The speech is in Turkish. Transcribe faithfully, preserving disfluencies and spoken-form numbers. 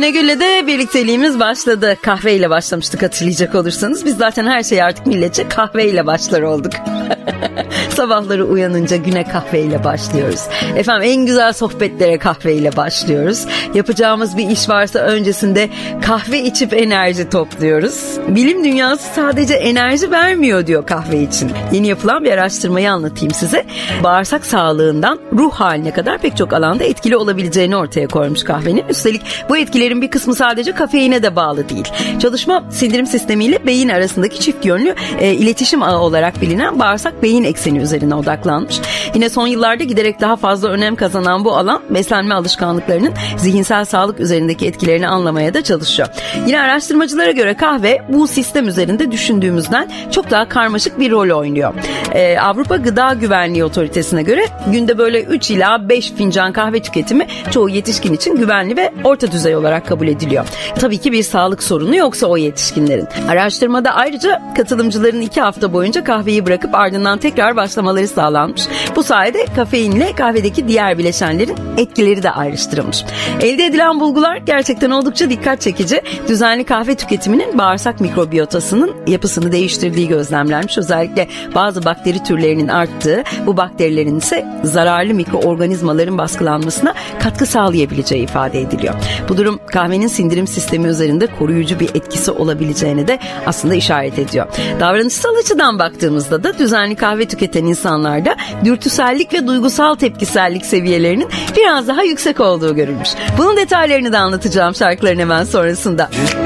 Emine Gül'le de birlikteliğimiz başladı. Kahveyle başlamıştık hatırlayacak olursanız. Biz zaten her şey artık milletçe kahveyle başlar olduk. Sabahları uyanınca güne kahveyle başlıyoruz. Efendim en güzel sohbetlere kahveyle başlıyoruz. Yapacağımız bir iş varsa öncesinde kahve içip enerji topluyoruz. Bilim dünyası sadece enerji vermiyor diyor kahve için. Yeni yapılan bir araştırmayı anlatayım size. Bağırsak sağlığından ruh haline kadar pek çok alanda etkili olabileceğini ortaya koymuş kahvenin. Üstelik bu etkilerin bir kısmı sadece kafeine de bağlı değil. Çalışma sindirim sistemiyle beyin arasındaki çift yönlü e, iletişim ağı olarak bilinen bağırsak beyin ekseni üzerine odaklanmış. Yine son yıllarda giderek daha fazla önem kazanan bu alan beslenme alışkanlıklarının zihinsel sağlık üzerindeki etkilerini anlamaya da çalışıyor. Yine araştırmacılara göre kahve bu sistem üzerinde düşündüğümüzden çok daha karmaşık bir rol oynuyor. Ee, Avrupa Gıda Güvenliği Otoritesi'ne göre günde böyle üç ila beş fincan kahve tüketimi çoğu yetişkin için güvenli ve orta düzey olarak kabul ediliyor. Tabii ki bir sağlık sorunu yoksa o yetişkinlerin. Araştırmada ayrıca katılımcıların iki hafta boyunca kahveyi bırakıp ardından tekrar başlamaları sağlanmış. Bu sayede kafeinle kahvedeki diğer bileşenlerin etkileri de ayrıştırılmış. Elde edilen bulgular gerçekten oldukça dikkat çekici. Düzenli kahve tüketiminin bağırsak mikrobiyotasının yapısını değiştirdiği gözlemlenmiş. Özellikle bazı bakteri türlerinin arttığı, bu bakterilerin ise zararlı mikroorganizmaların baskılanmasına katkı sağlayabileceği ifade ediliyor. Bu durum kahvenin sindirim sistemi üzerinde koruyucu bir etkisi olabileceğine de aslında işaret ediyor. Davranışsal açıdan baktığımızda da düzenli kahve tüketen insanlarda dürtüsellik ve duygusal tepkisellik seviyelerinin biraz daha yüksek olduğu görülmüş. Bunun detaylarını da anlatacağım şarkıların hemen sonrasında.